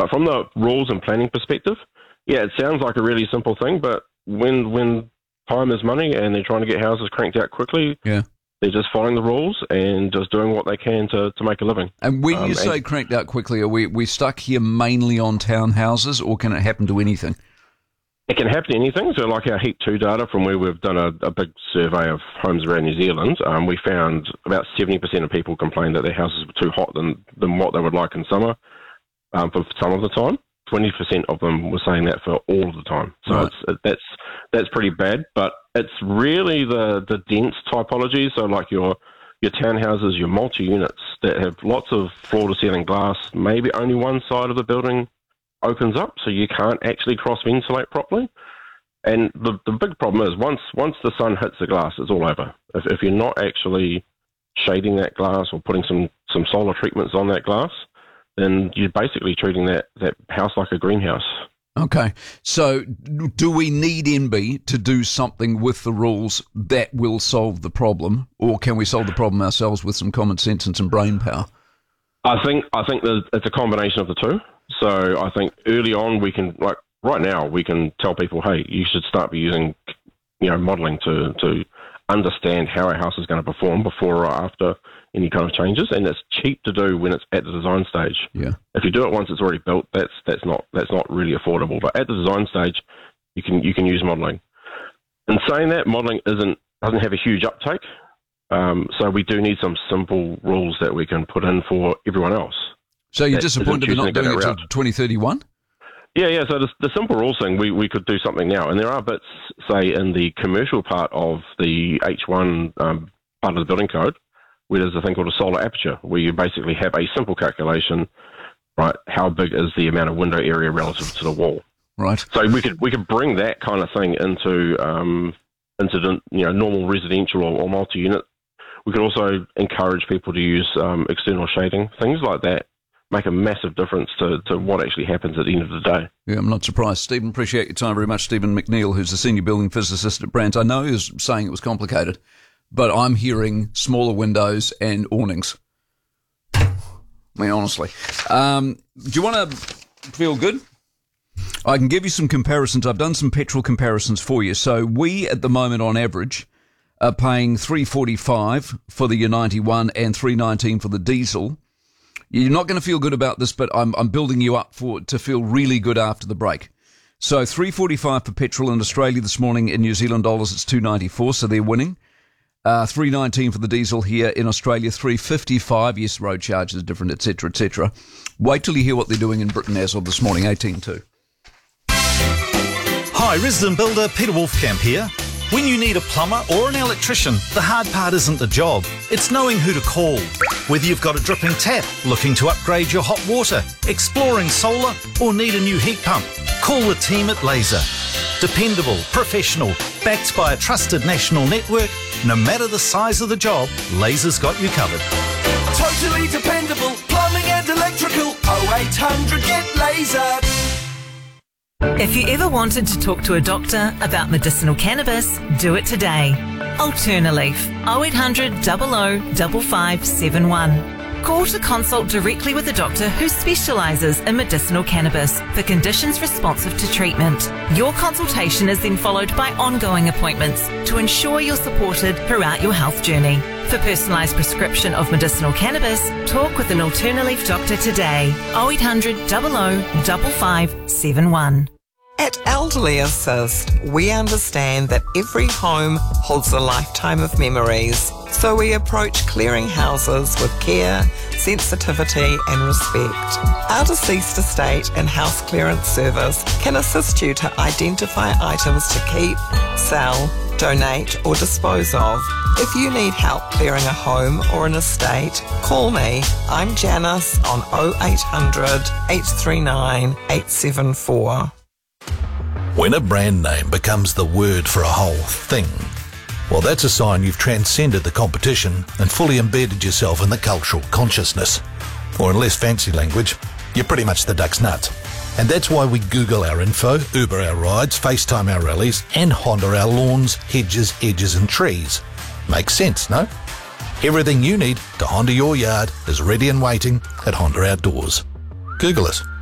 But from the rules and planning perspective, yeah, it sounds like a really simple thing, but when time is money and they're trying to get houses cranked out quickly, they're just following the rules and just doing what they can to make a living. And when you say cranked out quickly, are we stuck here mainly on townhouses, or can it happen to anything? It can happen to anything. So like our Heat 2 data from where we've done a big survey of homes around New Zealand, we found about 70% of people complained that their houses were too hot than what they would like in summer for some of the time. 20% of them were saying that for all of the time. So right. That's pretty bad, but it's really the dense typology. So like your townhouses, your multi-units that have lots of floor-to-ceiling glass, maybe only one side of the building opens up, so you can't actually cross-ventilate properly. And the big problem is once the sun hits the glass, it's all over. If you're not actually shading that glass or putting some solar treatments on that glass, then you're basically treating that house like a greenhouse. Okay. So do we need MB to do something with the rules that will solve the problem, or can we solve the problem ourselves with some common sense and some brain power? I think it's a combination of the two. So I think early on we can, like right now, we can tell people, hey, you should start using, modelling to understand how a house is going to perform before or after any kind of changes, and it's cheap to do when it's at the design stage. Yeah. If you do it once it's already built, that's not really affordable. But at the design stage, you can use modelling. In saying that, modelling doesn't have a huge uptake, so we do need some simple rules that we can put in for everyone else. So you're disappointed we're not doing it until 2031? Yeah. So the simple rules thing, we could do something now, and there are bits, say, in the commercial part of the H1 part of the building code, where there's a thing called a solar aperture, where you basically have a simple calculation, right? How big is the amount of window area relative to the wall? Right. So we could bring that kind of thing into normal residential or multi-unit. We could also encourage people to use external shading, things like that. Make a massive difference to what actually happens at the end of the day. Yeah, I'm not surprised. Stephen, appreciate your time very much. Stephen McNeil, who's the Senior Building Physicist at Brands. I know he was saying it was complicated, but I'm hearing smaller windows and awnings. I mean, honestly. Do you want to feel good? I can give you some comparisons. I've done some petrol comparisons for you. So we, at the moment, on average, are paying $3.45 for the U91 and $3.19 for the diesel. You're not going to feel good about this, but I'm building you up to feel really good after the break. So $3.45 for petrol in Australia this morning. In New Zealand dollars, it's $2.94, so they're winning. $3.19 for the diesel here in Australia, $3.55. Yes, road charges are different, etc., etc. Wait till you hear what they're doing in Britain as of this morning, 18.2. Hi, resident builder Peter Wolfcamp here. When you need a plumber or an electrician, the hard part isn't the job, it's knowing who to call. Whether you've got a dripping tap, looking to upgrade your hot water, exploring solar, or need a new heat pump, call the team at Laser. Dependable, professional, backed by a trusted national network, no matter the size of the job, Laser's got you covered. Totally dependable, plumbing and electrical, 0800 get Laser. If you ever wanted to talk to a doctor about medicinal cannabis, do it today. Alternaleaf, 0800 00 5571. Call to consult directly with a doctor who specialises in medicinal cannabis for conditions responsive to treatment. Your consultation is then followed by ongoing appointments to ensure you're supported throughout your health journey. For personalised prescription of medicinal cannabis, talk with an Alternaleaf doctor today. 0800 00 5571. At Elderly Assist, we understand that every home holds a lifetime of memories, so we approach clearing houses with care, sensitivity and respect. Our deceased estate and house clearance service can assist you to identify items to keep, sell, donate or dispose of. If you need help clearing a home or an estate, call me. I'm Janice on 0800 839 874. When a brand name becomes the word for a whole thing, well, that's a sign you've transcended the competition and fully embedded yourself in the cultural consciousness. Or in less fancy language, you're pretty much the duck's nut. And that's why we Google our info, Uber our rides, FaceTime our rallies, and Honda our lawns, hedges, edges and trees. Makes sense, no? Everything you need to Honda your yard is ready and waiting at Honda Outdoors. Google us.